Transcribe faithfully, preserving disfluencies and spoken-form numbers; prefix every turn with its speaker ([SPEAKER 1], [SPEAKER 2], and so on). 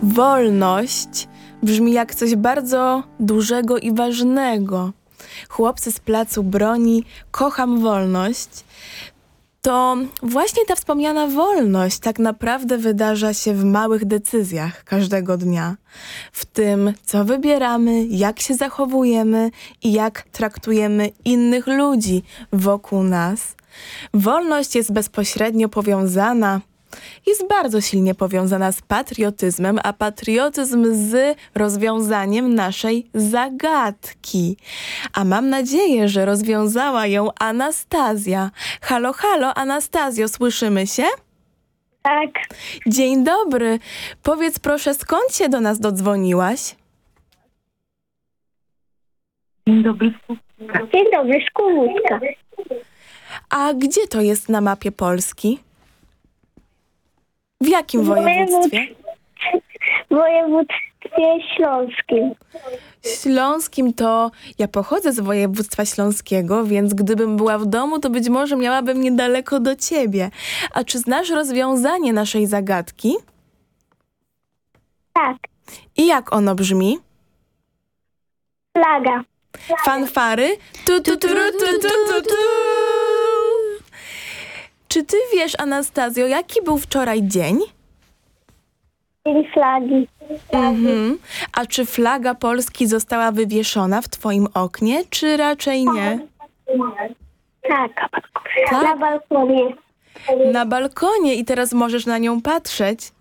[SPEAKER 1] Wolność brzmi jak coś bardzo dużego i ważnego. Chłopcy z placu Broni, kocham wolność. To właśnie ta wspomniana wolność tak naprawdę wydarza się w małych decyzjach każdego dnia. W tym, co wybieramy, jak się zachowujemy i jak traktujemy innych ludzi wokół nas. Wolność jest bezpośrednio powiązana, jest bardzo silnie powiązana z patriotyzmem, a patriotyzm z rozwiązaniem naszej zagadki. A mam nadzieję, że rozwiązała ją Anastazja. Halo, halo, Anastazjo, słyszymy się?
[SPEAKER 2] Tak,
[SPEAKER 1] Dzień dobry. Powiedz proszę, skąd się do nas dodzwoniłaś?
[SPEAKER 3] Dzień dobry.
[SPEAKER 2] dzień dobry, Skórka.
[SPEAKER 1] A gdzie to jest na mapie Polski? W jakim województwie?
[SPEAKER 2] W województwie śląskim.
[SPEAKER 1] Śląskim to ja pochodzę z województwa śląskiego, więc gdybym była w domu, to być może miałabym niedaleko do ciebie. A czy znasz rozwiązanie naszej zagadki?
[SPEAKER 2] Tak,
[SPEAKER 1] I jak ono brzmi?
[SPEAKER 2] flaga.
[SPEAKER 1] Fanfary? Tu, tu, tu, tu, tu, tu, tu, tu. Czy ty wiesz, Anastazjo, jaki był wczoraj dzień?
[SPEAKER 2] Dzień flagi.
[SPEAKER 1] Mhm. A czy flaga Polski została wywieszona w twoim oknie, czy raczej nie?
[SPEAKER 2] Tak,
[SPEAKER 1] Tak?
[SPEAKER 2] na balkonie.
[SPEAKER 1] Na balkonie i teraz możesz na nią patrzeć.